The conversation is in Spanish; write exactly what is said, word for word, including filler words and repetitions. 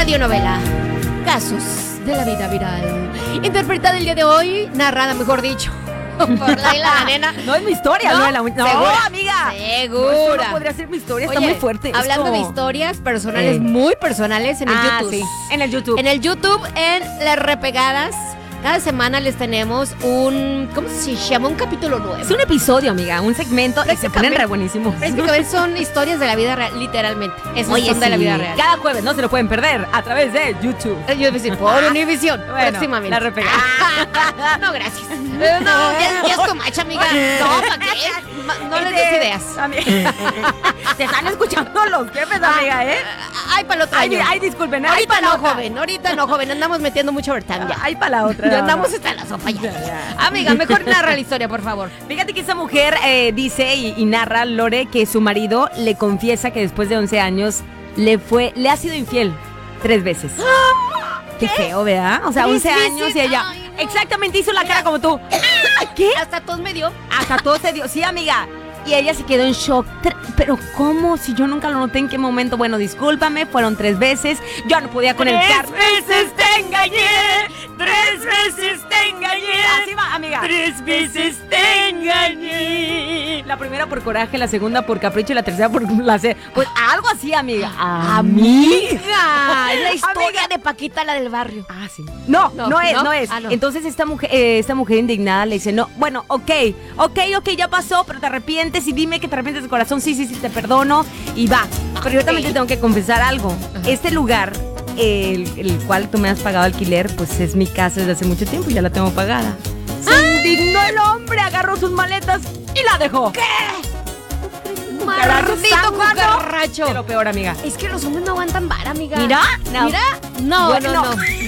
radionovela Casos de la Vida Viral, interpretada el día de hoy, narrada, mejor dicho, por Laila la nena. No es mi historia, no, no, la, no ¿segura? amiga. Segura. No, eso no podría ser mi historia, Oye, está muy fuerte. Hablando esto. de historias personales, Eh. muy personales en el Ah, YouTube. sí, en el YouTube. En el YouTube, en Las Repegadas, cada semana les tenemos un, ¿cómo se llama? Un capítulo nuevo. Es un episodio, amiga, un segmento y se ponen re buenísimos. Prácticamente son historias de la vida real, literalmente. Esos Oye, son de la sí, vida real. cada jueves no se lo pueden perder a través de YouTube. Yo iba a decir, por Univision, Bueno, próximamente. La Repegada. No, gracias. Eh, No, ya, ya es comacha, amiga. No, ¿para qué? Ma- No les des ideas. Te están escuchando los jefes, amiga, ¿eh? Ay, para el otro Ay, año. ay, disculpen. ay, Ahorita pa' la no, otra. joven. Ahorita no, joven. Andamos metiendo mucho overtime ya. Ay, para la otra. Ya no, andamos no. hasta en la sopa ya. Ya, ya. Amiga, mejor narra la historia, por favor. Fíjate que esta mujer eh, dice y, y narra, Lore, que su marido le confiesa que después de once años le fue, le ha sido infiel tres veces. Qué feo, ¿verdad? O sea, ¿Tres once veces? años y ella Ay, no. exactamente hizo la cara como tú. ¿Qué? Hasta tos me dio. Hasta todo se dio. Sí, amiga. Y ella se quedó en shock. Tre- Pero ¿cómo? Si yo nunca lo noté, ¿en qué momento? Bueno, discúlpame, fueron tres veces. Yo no podía con el carro. Tres veces te engañé, tres veces te engañé, Así va, amiga. tres veces te engañé. La primera por coraje, la segunda por capricho y la tercera por placer. Pues algo así, amiga. Amiga, es la historia Amiga. de Paquita, la del barrio. Ah, sí. No, no, No, es, ¿no? no, es. Ah, no. Entonces esta mujer, eh, esta mujer indignada le dice, no, bueno, ok, ok, ok, ya pasó, pero te arrepientes y dime que te arrepientes de corazón. Sí, sí, sí, te perdono y va. Pero yo también te tengo que confesar algo. Este lugar, el, el cual tú me has pagado alquiler, pues es mi casa desde hace mucho tiempo y ya la tengo pagada. Se indignó el hombre, agarró sus maletas y la dejó. ¿Qué? Maldito cucaracho. Pero peor, amiga. Es que los hombres no aguantan vara, amiga. Mira, no. Mira. No, Bueno, no, no.